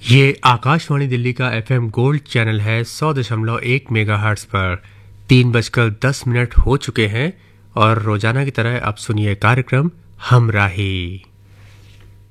ये आकाशवाणी दिल्ली का FM gold channel है 100.1 मेगाहर्ट्ज पर 3:10 हो चुके हैं और रोजाना की तरह अब सुनिए कार्यक्रम हमराही।